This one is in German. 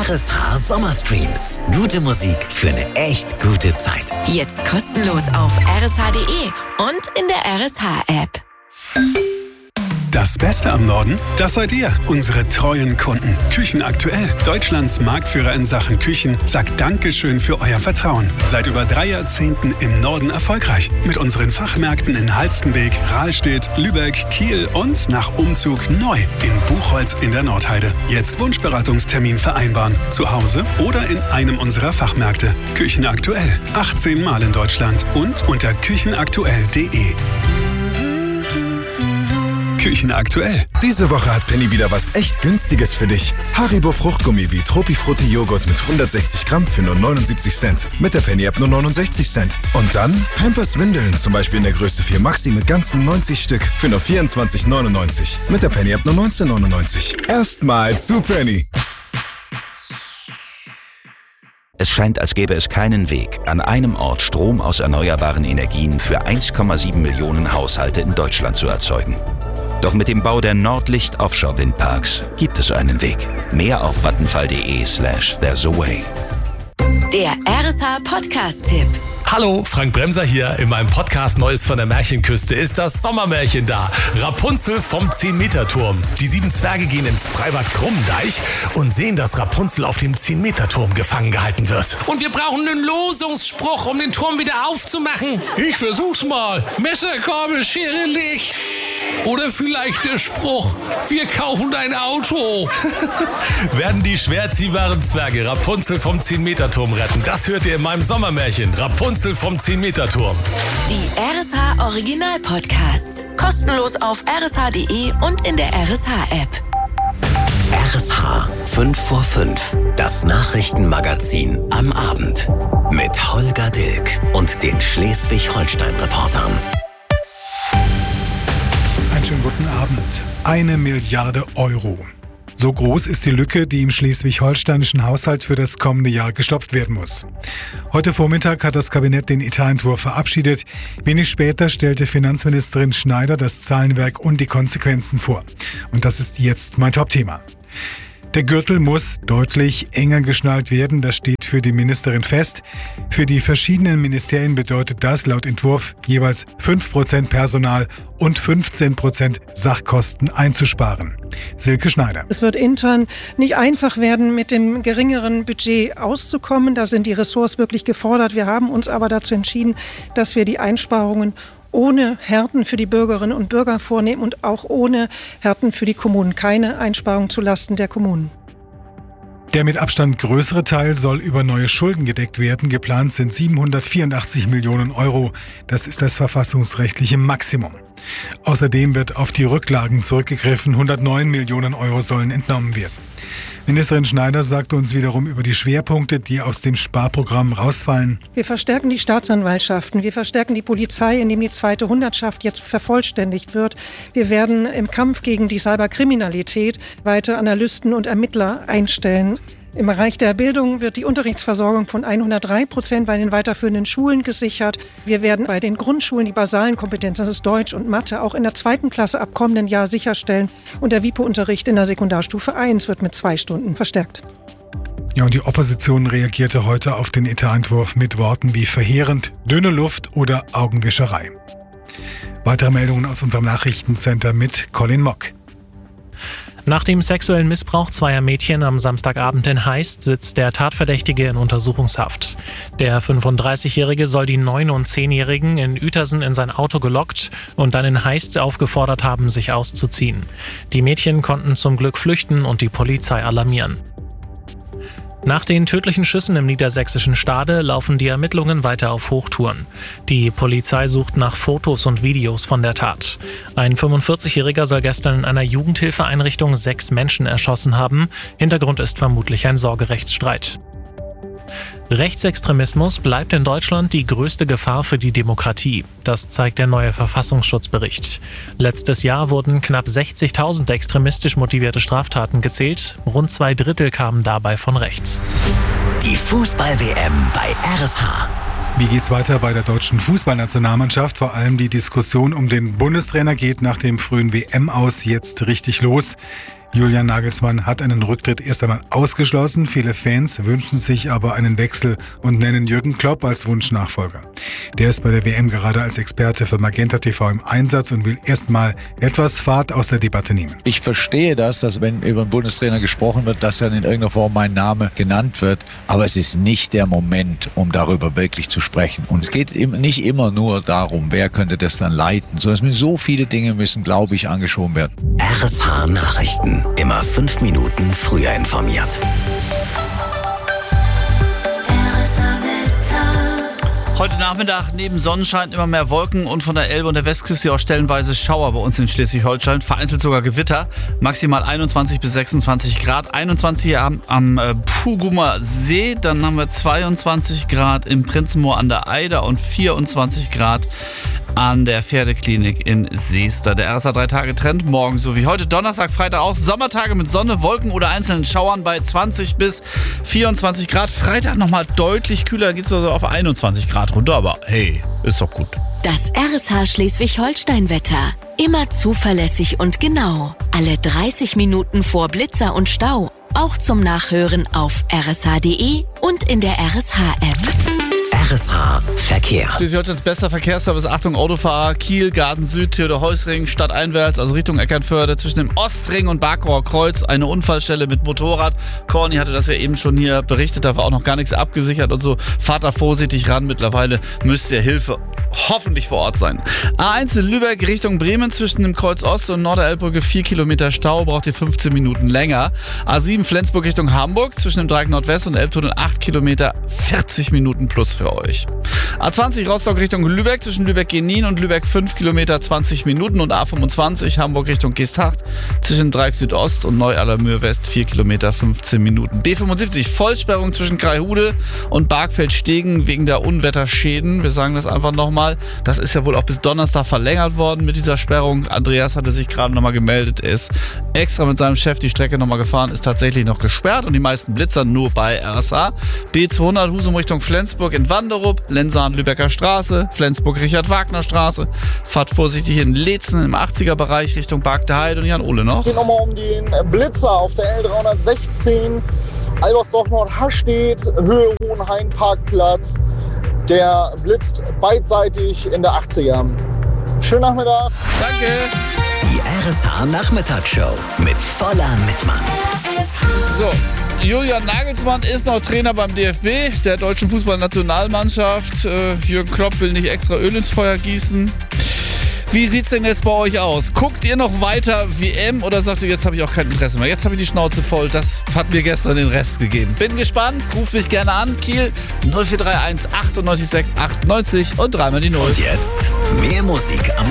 RSH Sommerstreams. Gute Musik für eine echt gute Zeit. Jetzt kostenlos auf rsh.de und in der RSH-App. Das Beste am Norden, das seid ihr, unsere treuen Kunden. Küchen aktuell, Deutschlands Marktführer in Sachen Küchen, sagt Dankeschön für euer Vertrauen. Seit über 3 Jahrzehnten im Norden erfolgreich. Mit unseren Fachmärkten in Halstenbek, Rahlstedt, Lübeck, Kiel und nach Umzug neu in Buchholz in der Nordheide. Jetzt Wunschberatungstermin vereinbaren. Zu Hause oder in einem unserer Fachmärkte. Küchen aktuell, 18 Mal in Deutschland und unter küchenaktuell.de. Küchen aktuell. Diese Woche hat Penny wieder was echt Günstiges für dich. Haribo Fruchtgummi wie Tropifrutti Joghurt mit 160 Gramm für nur 79 Cent. Mit der Penny-App nur 69 Cent. Und dann Pampers Windeln, zum Beispiel in der Größe 4 Maxi mit ganzen 90 Stück für nur 24,99. Mit der Penny-App nur 19,99. Erstmal zu Penny. Es scheint, als gäbe es keinen Weg, an einem Ort Strom aus erneuerbaren Energien für 1,7 Millionen Haushalte in Deutschland zu erzeugen. Doch mit dem Bau der Nordlicht Offshore-Windparks gibt es einen Weg. Mehr auf vattenfall.de/there's a way. Der RSH-Podcast-Tipp. Hallo, Frank Bremser hier. In meinem Podcast Neues von der Märchenküste ist das Sommermärchen da. Rapunzel vom 10-Meter-Turm. Die 7 Zwerge gehen ins Freibad Krummendeich und sehen, dass Rapunzel auf dem 10-Meter-Turm gefangen gehalten wird. Und wir brauchen einen Losungsspruch, um den Turm wieder aufzumachen. Ich versuch's mal. Messer, Gabel, Schere, Licht. Oder vielleicht der Spruch, wir kaufen dein Auto. Werden die schwerziehbaren Zwerge Rapunzel vom 10-Meter-Turm retten? Das hört ihr in meinem Sommermärchen. Rapunzel vom 10-Meter-Turm. Die RSH Original Podcasts. Kostenlos auf rsh.de und in der RSH-App. RSH 5 vor 5. Das Nachrichtenmagazin am Abend. Mit Holger Dilk und den Schleswig-Holstein-Reportern. Einen schönen guten Abend. 1 Milliarde Euro. So groß ist die Lücke, die im schleswig-holsteinischen Haushalt für das kommende Jahr gestopft werden muss. Heute Vormittag hat das Kabinett den Etatentwurf verabschiedet. Wenig später stellte Finanzministerin Schneider das Zahlenwerk und die Konsequenzen vor. Und das ist jetzt mein Topthema. Der Gürtel muss deutlich enger geschnallt werden, das steht für die Ministerin fest. Für die verschiedenen Ministerien bedeutet das laut Entwurf jeweils 5% Personal und 15% Sachkosten einzusparen. Silke Schneider. Es wird intern nicht einfach werden, mit dem geringeren Budget auszukommen. Da sind die Ressorts wirklich gefordert. Wir haben uns aber dazu entschieden, dass wir die Einsparungen ohne Härten für die Bürgerinnen und Bürger vornehmen und auch ohne Härten für die Kommunen. Keine Einsparung zulasten der Kommunen. Der mit Abstand größere Teil soll über neue Schulden gedeckt werden. Geplant sind 784 Millionen Euro. Das ist das verfassungsrechtliche Maximum. Außerdem wird auf die Rücklagen zurückgegriffen. 109 Millionen Euro sollen entnommen werden. Ministerin Schneider sagte uns wiederum über die Schwerpunkte, die aus dem Sparprogramm rausfallen. Wir verstärken die Staatsanwaltschaften, wir verstärken die Polizei, indem die zweite Hundertschaft jetzt vervollständigt wird. Wir werden im Kampf gegen die Cyberkriminalität weitere Analysten und Ermittler einstellen. Im Bereich der Bildung wird die Unterrichtsversorgung von 103% bei den weiterführenden Schulen gesichert. Wir werden bei den Grundschulen die basalen Kompetenzen, das ist Deutsch und Mathe, auch in der 2. Klasse ab kommenden Jahr sicherstellen. Und der WIPO-Unterricht in der Sekundarstufe 1 wird mit 2 Stunden verstärkt. Ja, und die Opposition reagierte heute auf den Etatentwurf mit Worten wie verheerend, dünne Luft oder Augenwischerei. Weitere Meldungen aus unserem Nachrichtencenter mit Colin Mock. Nach dem sexuellen Missbrauch zweier Mädchen am Samstagabend in Heist sitzt der Tatverdächtige in Untersuchungshaft. Der 35-Jährige soll die 9- und 10-Jährigen in Uetersen in sein Auto gelockt und dann in Heist aufgefordert haben, sich auszuziehen. Die Mädchen konnten zum Glück flüchten und die Polizei alarmieren. Nach den tödlichen Schüssen im niedersächsischen Stade laufen die Ermittlungen weiter auf Hochtouren. Die Polizei sucht nach Fotos und Videos von der Tat. Ein 45-Jähriger soll gestern in einer Jugendhilfeeinrichtung 6 Menschen erschossen haben. Hintergrund ist vermutlich ein Sorgerechtsstreit. Rechtsextremismus bleibt in Deutschland die größte Gefahr für die Demokratie. Das zeigt der neue Verfassungsschutzbericht. Letztes Jahr wurden knapp 60.000 extremistisch motivierte Straftaten gezählt. Rund 2/3 kamen dabei von rechts. Die Fußball-WM bei RSH. Wie geht's weiter bei der deutschen Fußballnationalmannschaft? Vor allem die Diskussion um den Bundestrainer geht nach dem frühen WM-Aus jetzt richtig los. Julian Nagelsmann hat einen Rücktritt erst einmal ausgeschlossen. Viele Fans wünschen sich aber einen Wechsel und nennen Jürgen Klopp als Wunschnachfolger. Der ist bei der WM gerade als Experte für Magenta TV im Einsatz und will erstmal etwas Fahrt aus der Debatte nehmen. Ich verstehe das, dass wenn über einen Bundestrainer gesprochen wird, dass dann in irgendeiner Form mein Name genannt wird. Aber es ist nicht der Moment, um darüber wirklich zu sprechen. Und es geht nicht immer nur darum, wer könnte das dann leiten. Sondern so viele Dinge müssen, glaube ich, angeschoben werden. RSH Nachrichten. Immer 5 Minuten früher informiert. Heute Nachmittag neben Sonnenschein immer mehr Wolken und von der Elbe und der Westküste auch stellenweise Schauer bei uns in Schleswig-Holstein. Vereinzelt sogar Gewitter. Maximal 21 bis 26 Grad. 21 hier am Pugumer See. Dann haben wir 22 Grad im Prinzenmoor an der Eider und 24 Grad an der Pferdeklinik in Seester. Der RSA 3-Tage-Trend morgen so wie heute Donnerstag, Freitag auch. Sommertage mit Sonne, Wolken oder einzelnen Schauern bei 20 bis 24 Grad. Freitag nochmal deutlich kühler, da geht es also auf 21 Grad runter. Aber hey, ist doch gut. Das RSH Schleswig-Holstein-Wetter. Immer zuverlässig und genau. Alle 30 Minuten vor Blitzer und Stau. Auch zum Nachhören auf rsh.de und in der RSH-App. RSH Verkehr. Schleswig-Holsteins bester Verkehrsservice. Achtung, Autofahrer. Kiel, Garten Süd, Theodor-Heuss-Ring, stadteinwärts, also Richtung Eckernförde, zwischen dem Ostring und Barkauer Kreuz. Eine Unfallstelle mit Motorrad. Corny hatte das ja eben schon hier berichtet, da war auch noch gar nichts abgesichert und so. Fahrt da vorsichtig ran. Mittlerweile müsste ja Hilfe hoffentlich vor Ort sein. A1 in Lübeck Richtung Bremen zwischen dem Kreuz Ost und Norderelbbrücke 4 Kilometer Stau, braucht ihr 15 Minuten länger. A7 Flensburg Richtung Hamburg zwischen dem Dreieck Nordwest und Elbtunnel 8 Kilometer, 40 Minuten plus für euch. A20 Rostock Richtung Lübeck zwischen Lübeck-Genin und Lübeck 5 Kilometer, 20 Minuten und A25 Hamburg Richtung Geesthacht zwischen Dreieck Südost und Neu-Allermühe West 4 Kilometer, 15 Minuten. B75 Vollsperrung zwischen Greifhude und Bargfeld-Stegen wegen der Unwetterschäden. Wir sagen das einfach nochmal. Das ist ja wohl auch bis Donnerstag verlängert worden mit dieser Sperrung. Andreas hatte sich gerade nochmal gemeldet. Er ist extra mit seinem Chef die Strecke nochmal gefahren, ist tatsächlich noch gesperrt und die meisten Blitzer nur bei RSA. B200 Husum Richtung Flensburg in Wanderup, Lensahn-Lübecker Straße, Flensburg-Richard-Wagner-Straße. Fahrt vorsichtig in Leetzen im 80er-Bereich Richtung Bargteheide und Jan-Ole noch. Geht nochmal um den Blitzer auf der L316, Albersdorf-Nord-Hastedt, Höhe Hohenhain-Parkplatz. Der blitzt beidseitig in der 80er. Schönen Nachmittag. Danke. Die RSH Nachmittagsshow mit voller Mitmann. So, Julian Nagelsmann ist noch Trainer beim DFB, der deutschen Fußballnationalmannschaft. Jürgen Klopp will nicht extra Öl ins Feuer gießen. Wie sieht's denn jetzt bei euch aus? Guckt ihr noch weiter WM oder sagt ihr, jetzt habe ich auch kein Interesse mehr? Jetzt habe ich die Schnauze voll. Das hat mir gestern den Rest gegeben. Bin gespannt. Ruft mich gerne an. Kiel 0431 98 6 98 und dreimal die 0. Und jetzt mehr Musik am